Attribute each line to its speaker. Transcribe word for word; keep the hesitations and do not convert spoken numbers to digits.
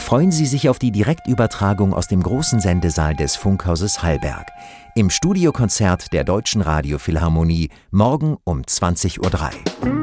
Speaker 1: Freuen Sie sich auf die Direktübertragung aus dem großen Sendesaal des Funkhauses Hallberg im Studiokonzert der Deutschen Radiophilharmonie morgen um zwanzig Uhr drei.